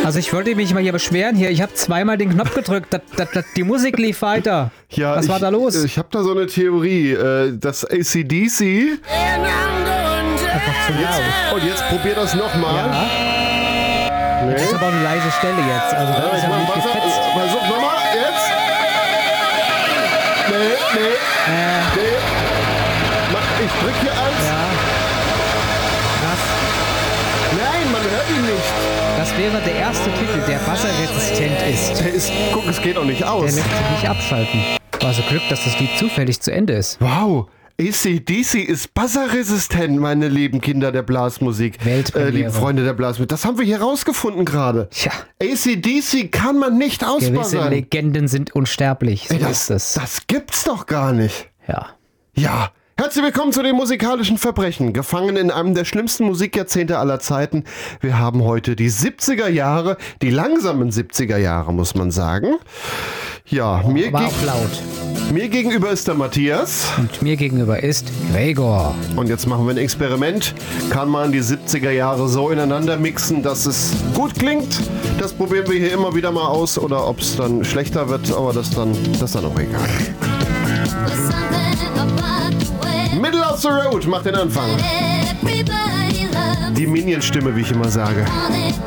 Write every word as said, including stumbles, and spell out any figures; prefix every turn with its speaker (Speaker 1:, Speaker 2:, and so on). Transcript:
Speaker 1: Also ich wollte mich mal hier beschweren hier. Ich habe zweimal den Knopf gedrückt. Das, das, das, die Musik lief weiter.
Speaker 2: Ja,
Speaker 1: Was
Speaker 2: ich,
Speaker 1: war da los?
Speaker 2: Ich habe da so eine Theorie, äh, dass A C D C...
Speaker 1: Einfach zu laut.
Speaker 2: Und jetzt probier das nochmal.
Speaker 1: Ja.
Speaker 2: Nee.
Speaker 1: Das ist aber eine leise Stelle jetzt. Also das
Speaker 2: Ja,
Speaker 1: ist
Speaker 2: ich
Speaker 1: ja
Speaker 2: mach
Speaker 1: nicht
Speaker 2: Wasser.
Speaker 1: gefetzt.
Speaker 2: Versuch nochmal, jetzt. Nee, nee,
Speaker 1: Äh,
Speaker 2: nee. Mach- Ich drück hier eins.
Speaker 1: ja. Krass.
Speaker 2: Nein, man hört ihn nicht.
Speaker 1: Das wäre der erste Titel, der wasserresistent ist.
Speaker 2: Der ist, guck, es geht auch nicht
Speaker 1: Der
Speaker 2: aus.
Speaker 1: lässt sich nicht abschalten. War so Glück, dass das Lied zufällig zu Ende ist.
Speaker 2: Wow. A C D C ist buzzerresistent, meine lieben Kinder der Blasmusik.
Speaker 1: Weltpremiere.
Speaker 2: Äh, liebe Freunde der Blasmusik. Das haben wir hier rausgefunden gerade.
Speaker 1: Tja,
Speaker 2: A C D C kann man nicht
Speaker 1: gewisse
Speaker 2: ausbuzzern.
Speaker 1: Legenden sind unsterblich. So
Speaker 2: Ey,
Speaker 1: ist
Speaker 2: das,
Speaker 1: es.
Speaker 2: das gibt's doch gar nicht.
Speaker 1: Ja.
Speaker 2: Ja. Herzlich willkommen zu den musikalischen Verbrechen. Gefangen in einem der schlimmsten Musikjahrzehnte aller Zeiten. Wir haben heute die siebziger Jahre, die langsamen siebziger Jahre, muss man sagen. Ja, mir,
Speaker 1: War
Speaker 2: geg
Speaker 1: auch laut.
Speaker 2: mir gegenüber ist der Matthias.
Speaker 1: Und mir gegenüber ist Gregor.
Speaker 2: Und jetzt machen wir ein Experiment. Kann man die siebziger Jahre so ineinander mixen, dass es gut klingt? Das probieren wir hier immer wieder mal aus. Oder ob es dann schlechter wird, aber das dann, das ist dann auch egal. Middle of the Road macht den Anfang. Die Minion-Stimme, wie ich immer sage.